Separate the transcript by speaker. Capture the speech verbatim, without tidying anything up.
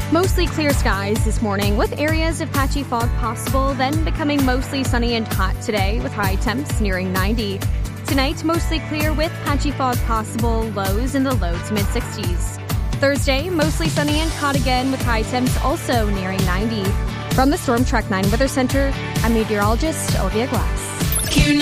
Speaker 1: Mostly clear skies this morning with areas of patchy fog possible, then becoming mostly sunny and hot today with high temps nearing ninety. Tonight, mostly clear with patchy fog possible, lows in the low to mid sixties. Thursday, mostly sunny and hot again with high temps also nearing ninety. From the Storm Track nine Weather Center, I'm meteorologist Olivia Glass.